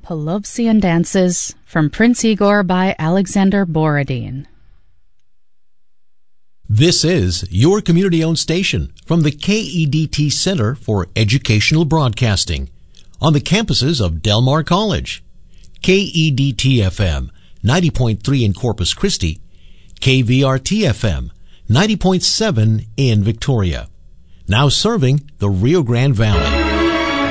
Pelovsian Dances from Prince Igor by Alexander Borodin. This is your community-owned station from the KEDT Center for Educational Broadcasting on the campuses of Del Mar College. KEDT-FM 90.3 in Corpus Christi, KVRT-FM 90.7 in Victoria. Now serving the Rio Grande Valley.